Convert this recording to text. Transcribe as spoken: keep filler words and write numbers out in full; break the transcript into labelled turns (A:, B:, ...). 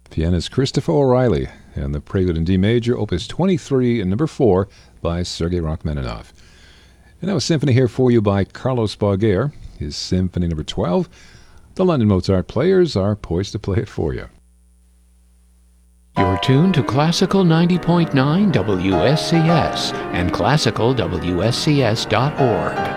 A: Pianist Christopher O'Reilly and the Prelude in D major, opus twenty-three and number four by Sergei Rachmaninoff. And now a symphony here for you by Carlos Bauguer, his symphony number twelve. The London Mozart Players are poised to play it for you.
B: You're tuned to Classical ninety point nine W S C S and classical W S C S dot org.